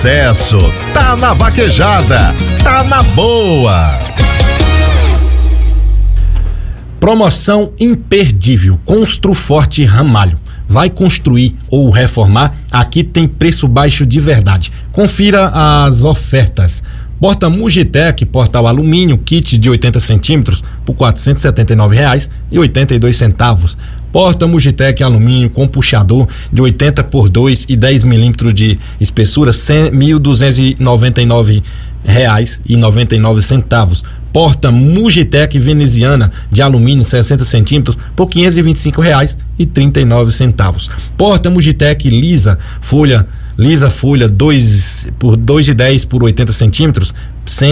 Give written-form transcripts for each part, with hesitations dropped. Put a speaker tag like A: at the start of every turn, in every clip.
A: Sucesso, tá na vaquejada, tá na boa.
B: Promoção imperdível, Construforte Ramalho. Vai construir ou reformar? Aqui tem preço baixo de verdade. Confira as ofertas. Porta Mugitec, portal alumínio, kit de 80 centímetros por R$ 479,82. Porta Mugitec alumínio com puxador de 80 por 2 e 10 milímetros de espessura, R$ 1.299,99. Porta Mugitec veneziana de alumínio 60 centímetros por R$ 525,39. Porta Mugitec lisa folha 2 por 2,10 por 80 centímetros, R$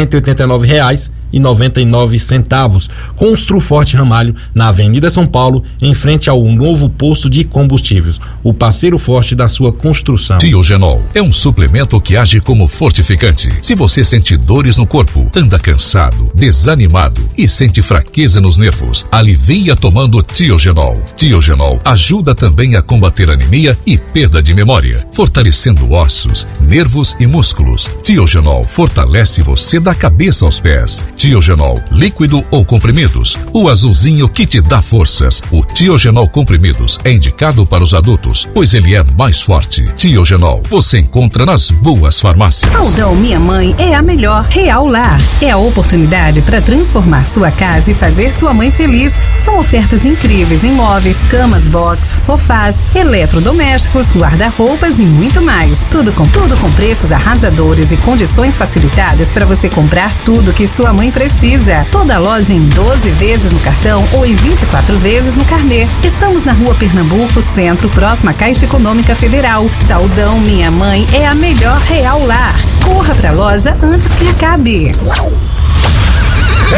B: 189,99. Construforte Ramalho, na Avenida São Paulo, em frente ao novo posto de combustíveis. O parceiro forte da sua construção.
C: Tiogenol é um suplemento que age como fortificante. Se você sente dores no corpo, anda cansado, desanimado e sente fraqueza nos nervos, alivia tomando Tiogenol. Tiogenol ajuda também a combater anemia e perda de memória, fortalecendo ossos, nervos e músculos. Tiogenol fortalece você da cabeça aos pés. Tiogenol, líquido ou comprimidos, o azulzinho que te dá forças. O Tiogenol comprimidos é indicado para os adultos, pois ele é mais forte. Tiogenol, você encontra nas boas farmácias.
D: Saldão Minha Mãe é a melhor. Real Lar é a oportunidade para transformar sua casa e fazer sua mãe feliz. São ofertas incríveis em móveis, camas, box, sofás, eletrodomésticos, guarda-roupas e muito mais. Tudo com preços arrasadores e condições facilitadas para você comprar tudo que sua mãe precisa. Toda a loja em 12 vezes no cartão ou em 24 vezes no carnê. Estamos na Rua Pernambuco, Centro, próxima à Caixa Econômica Federal. Saldão Minha Mãe é a melhor. Real Lar. Corra pra loja antes que acabe.